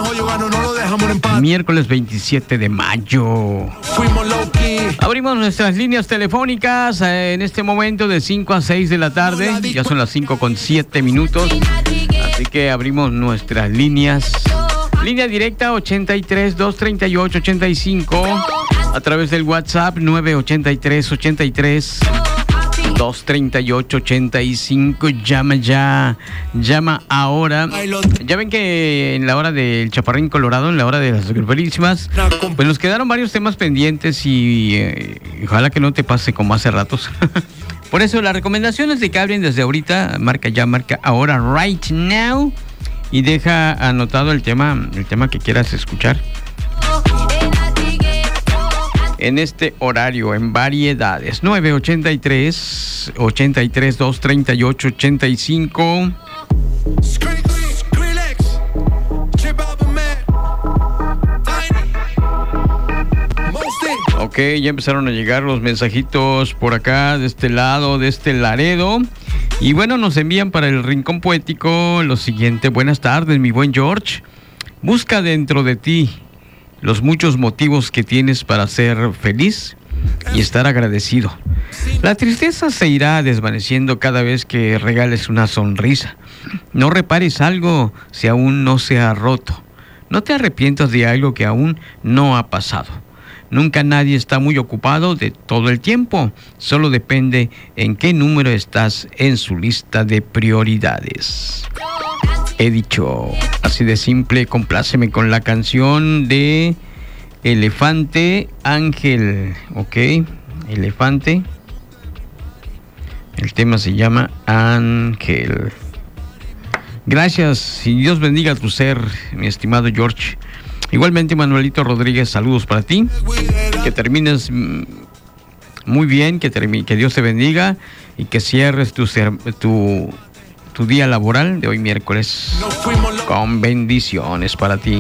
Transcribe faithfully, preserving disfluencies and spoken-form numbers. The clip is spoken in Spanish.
trabajo yo gano, no lo dejamos en paz. Miércoles veintisiete de mayo. Fuimos low key. Abrimos nuestras líneas telefónicas eh, en este momento de cinco a seis de la tarde. Ya son las cinco con siete minutos. Así que abrimos nuestras líneas. Línea directa ochenta y tres, doscientos treinta y ocho, ochenta y cinco. A través del WhatsApp nueve ochenta y tres, ochenta y tres, doscientos treinta y ocho, ochenta y cinco. Llama ya, llama ahora. Ya ven que en la hora del Chaparrín Colorado, en la hora de las Gruperísimas, pues nos quedaron varios temas pendientes y eh, ojalá que no te pase como hace ratos. Por eso la recomendación es de que hablen desde ahorita. Marca ya, marca ahora, right now, y deja anotado el tema, el tema que quieras escuchar en este horario, en variedades. Nueve ochenta y tres, ochenta y tres, doscientos treinta y ocho, ochenta y cinco. Ok, ya empezaron a llegar los mensajitos por acá, de este lado, de este Laredo. Y bueno, nos envían para el Rincón Poético lo siguiente. Buenas tardes, mi buen George. Busca dentro de ti los muchos motivos que tienes para ser feliz y estar agradecido. La tristeza se irá desvaneciendo cada vez que regales una sonrisa. No repares algo si aún no se ha roto. No te arrepientas de algo que aún no ha pasado. Nunca nadie está muy ocupado de todo el tiempo. Solo depende en qué número estás en su lista de prioridades. He dicho, así de simple. Compláceme con la canción de Elefante Ángel. Ok, Elefante. El tema se llama Ángel. Gracias y Dios bendiga a tu ser, mi estimado George. Igualmente, Manuelito Rodríguez, saludos para ti. Que termines muy bien, que, termine, que Dios te bendiga y que cierres tu, tu, tu día laboral de hoy miércoles con bendiciones para ti.